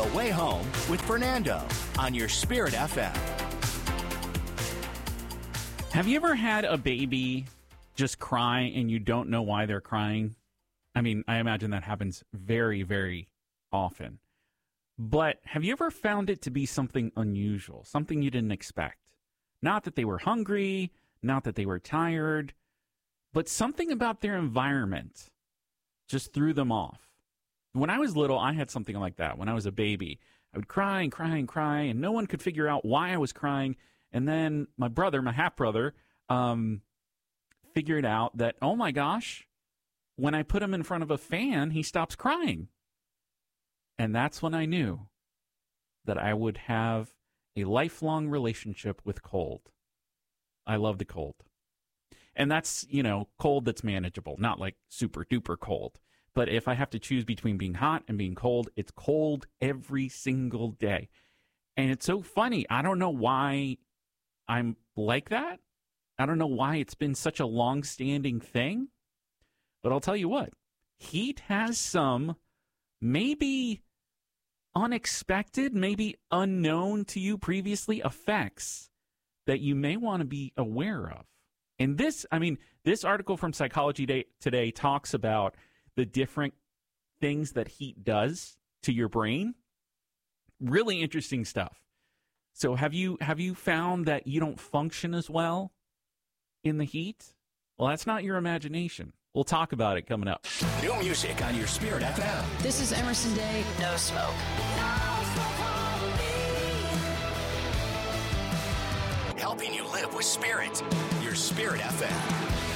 The Way Home with Fernando on your Spirit FM. Have you ever had a baby just cry and you don't know why they're crying? I mean, I imagine that happens very, very often. But have you ever found it to be something unusual, something you didn't expect? Not that they were hungry, not that they were tired, but something about their environment just threw them off. When I was little, I had something like that. When I was a baby, I would cry and cry and cry, and no one could figure out why I was crying. And then my brother, my half-brother, figured out that, oh my gosh, when I put him in front of a fan, he stops crying. And that's when I knew that I would have a lifelong relationship with cold. I love the cold. And that's, cold that's manageable, not like super duper cold. But if I have to choose between being hot and being cold, it's cold every single day. And it's so funny. I don't know why I'm like that. I don't know why it's been such a long-standing thing. But I'll tell you what, heat has some maybe unexpected, maybe unknown to you previously effects that you may want to be aware of. And this article from Psychology Today talks about the different things that heat does to your brain. Really interesting stuff. So have you found that you don't function as well in the heat? Well, that's not your imagination. We'll talk about it coming up. New music on your Spirit FM. This is Emerson Day, No Smoke. Helping you live with Spirit. Your Spirit FM.